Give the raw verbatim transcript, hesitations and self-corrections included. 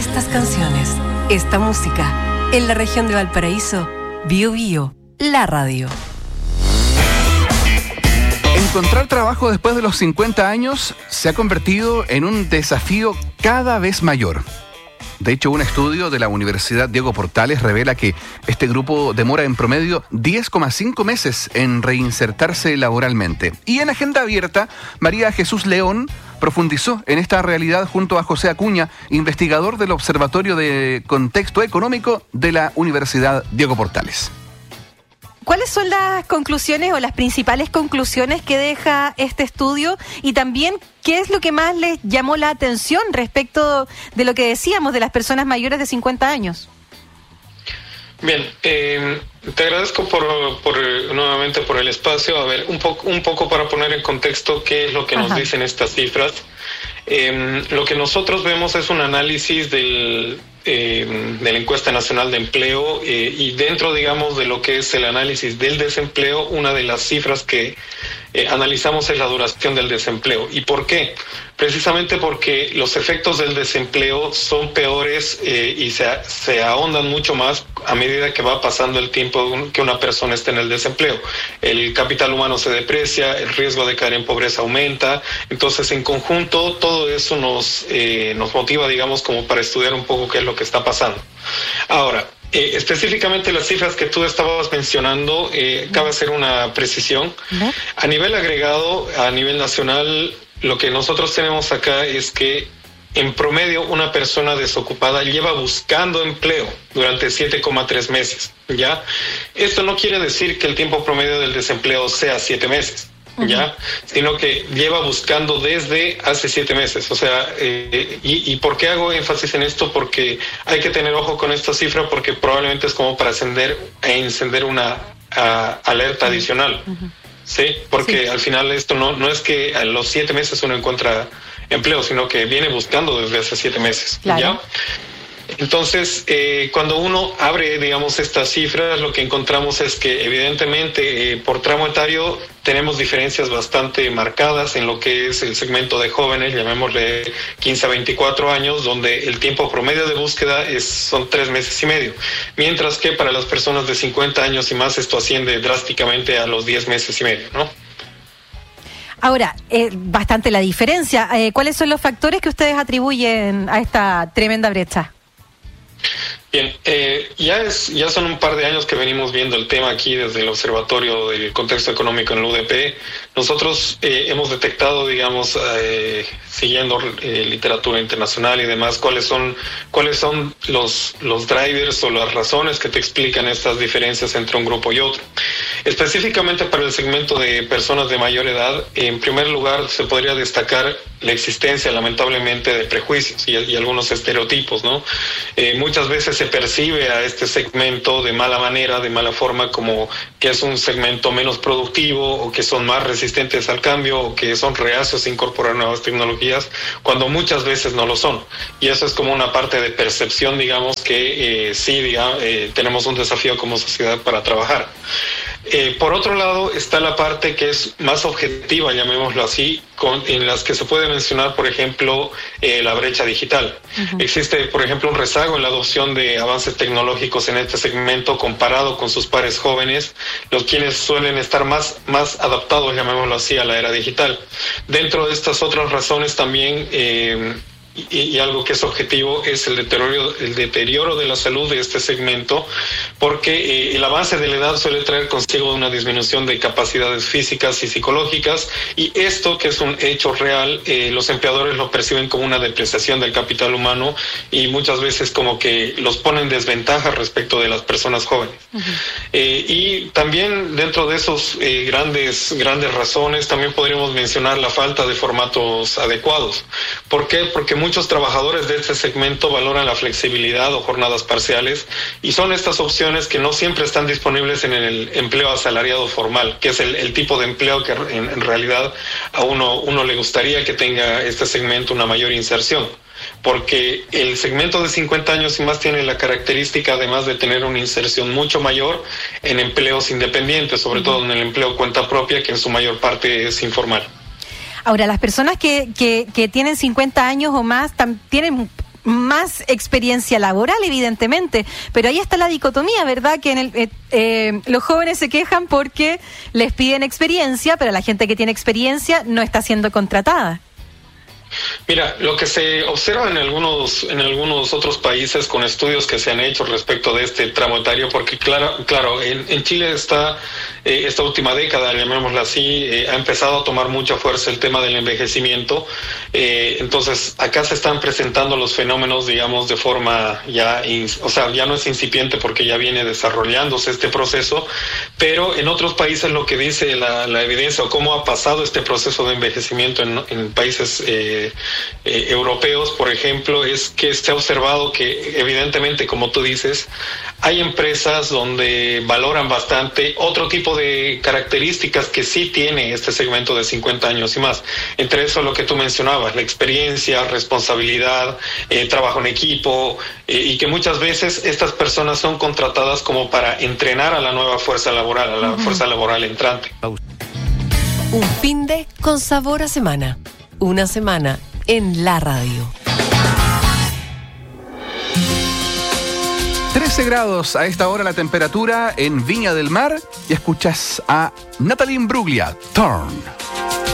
Estas canciones, esta música, en la región de Valparaíso, Bio Bio, la radio. Encontrar trabajo después de los cincuenta años se ha convertido en un desafío cada vez mayor. De hecho, un estudio de la Universidad Diego Portales revela que este grupo demora en promedio diez coma cinco meses en reinsertarse laboralmente. Y en Agenda Abierta, María Jesús León profundizó en esta realidad junto a José Acuña, investigador del Observatorio de Contexto Económico de la Universidad Diego Portales. ¿Cuáles son las conclusiones o las principales conclusiones que deja este estudio? Y también, ¿qué es lo que más les llamó la atención respecto de lo que decíamos de las personas mayores de cincuenta años? Bien, eh, te agradezco por, por nuevamente por el espacio. A ver, un poco, un poco para poner en contexto qué es lo que Ajá. nos dicen estas cifras. Eh, lo que nosotros vemos es un análisis del... Eh, de la encuesta nacional de empleo eh, y dentro, digamos, de lo que es el análisis del desempleo, una de las cifras que eh, analizamos es la duración del desempleo. ¿Y por qué? Precisamente porque los efectos del desempleo son peores eh, y se, se ahondan mucho más a medida que va pasando el tiempo que una persona esté en el desempleo. El capital humano se deprecia, el riesgo de caer en pobreza aumenta. Entonces, en conjunto, todo eso nos, eh, nos motiva, digamos, como para estudiar un poco qué es lo que está pasando. Ahora, eh, específicamente las cifras que tú estabas mencionando, eh, cabe hacer una precisión. ¿No? A nivel agregado, a nivel nacional, lo que nosotros tenemos acá es que en promedio una persona desocupada lleva buscando empleo durante siete coma tres meses, ¿ya? Esto no quiere decir que el tiempo promedio del desempleo sea siete meses. ¿Ya? Uh-huh. Sino que lleva buscando desde hace siete meses. O sea, eh, y, ¿y por qué hago énfasis en esto? Porque hay que tener ojo con esta cifra porque probablemente es como para encender e encender una uh, alerta uh-huh. adicional. Uh-huh. Sí, porque sí. al final esto no, no es que a los siete meses uno encuentra empleo, sino que viene buscando desde hace siete meses. Claro. ¿Ya? Entonces, eh, cuando uno abre, digamos, estas cifras, lo que encontramos es que evidentemente eh, por tramo etario tenemos diferencias bastante marcadas en lo que es el segmento de jóvenes, llamémosle quince a veinticuatro años, donde el tiempo promedio de búsqueda es, son tres meses y medio, mientras que para las personas de cincuenta años y más esto asciende drásticamente a los diez meses y medio, ¿no? Ahora, eh, bastante la diferencia. Eh, ¿Cuáles son los factores que ustedes atribuyen a esta tremenda brecha? Bien, eh, ya es ya son un par de años que venimos viendo el tema aquí desde el Observatorio del Contexto Económico en la U D P. Nosotros eh, hemos detectado, digamos, eh, siguiendo eh, literatura internacional y demás, cuáles son cuáles son los los drivers o las razones que te explican estas diferencias entre un grupo y otro. Específicamente para el segmento de personas de mayor edad, en primer lugar se podría destacar la existencia, lamentablemente, de prejuicios y, y algunos estereotipos, ¿no? Eh, muchas veces se percibe a este segmento de mala manera, de mala forma, como que es un segmento menos productivo o que son más resistentes al cambio o que son reacios a incorporar nuevas tecnologías, cuando muchas veces no lo son. Y eso es como una parte de percepción, digamos, que eh, sí, digamos, eh, tenemos un desafío como sociedad para trabajar. Eh, por otro lado está la parte que es más objetiva, llamémoslo así, con, en las que se puede mencionar, por ejemplo, eh, la brecha digital. Uh-huh. Existe, por ejemplo, un rezago en la adopción de avances tecnológicos en este segmento comparado con sus pares jóvenes, los quienes suelen estar más, más adaptados, llamémoslo así, a la era digital. Dentro de estas otras razones también... Eh, Y, y algo que es objetivo es el deterioro, el deterioro de la salud de este segmento, porque eh, el avance de la edad suele traer consigo una disminución de capacidades físicas y psicológicas, y esto, que es un hecho real, eh, los empleadores lo perciben como una depreciación del capital humano y muchas veces como que los ponen en desventaja respecto de las personas jóvenes. Uh-huh. Eh, y también dentro de esos eh, grandes, grandes razones también podríamos mencionar la falta de formatos adecuados. ¿Por qué? Porque muchos trabajadores de este segmento valoran la flexibilidad o jornadas parciales y son estas opciones que no siempre están disponibles en el empleo asalariado formal, que es el, el tipo de empleo que en, en realidad a uno, uno le gustaría que tenga este segmento una mayor inserción. Porque el segmento de cincuenta años y más tiene la característica, además de tener una inserción mucho mayor en empleos independientes, sobre todo en el empleo cuenta propia, que en su mayor parte es informal. Ahora, las personas que, que, que tienen cincuenta años o más tam, tienen más experiencia laboral, evidentemente, pero ahí está la dicotomía, ¿verdad? Que en el, eh, eh, los jóvenes se quejan porque les piden experiencia, pero la gente que tiene experiencia no está siendo contratada. Mira, lo que se observa en algunos en algunos otros países con estudios que se han hecho respecto de este tramo etario, porque claro, claro, en, en Chile está eh, esta última década, llamémosla así, eh, ha empezado a tomar mucha fuerza el tema del envejecimiento. Eh, entonces, acá se están presentando los fenómenos, digamos, de forma ya, o sea, ya no es incipiente porque ya viene desarrollándose este proceso, pero en otros países lo que dice la, la evidencia o cómo ha pasado este proceso de envejecimiento en, en países eh, Eh, europeos, por ejemplo, es que se ha observado que evidentemente, como tú dices, hay empresas donde valoran bastante otro tipo de características que sí tiene este segmento de cincuenta años y más. Entre eso lo que tú mencionabas, la experiencia, responsabilidad, eh, trabajo en equipo, eh, y que muchas veces estas personas son contratadas como para entrenar a la nueva fuerza laboral, a la uh-huh. fuerza laboral entrante. Un fin de con sabor a semana. Una semana en la radio. trece grados a esta hora la temperatura en Viña del Mar y escuchas a Natalie Imbruglia, Turn.